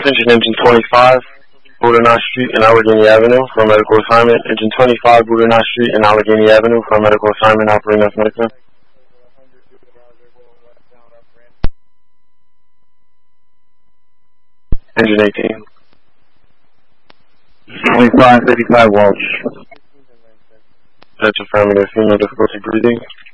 Engine 25, Buddha Street and Allegheny Avenue for medical assignment. Engine 25, Buddha Street and Allegheny Avenue for medical assignment, operating as Medicare. Engine 18. 2555 Walsh. That's affirmative. Female difficulty breathing.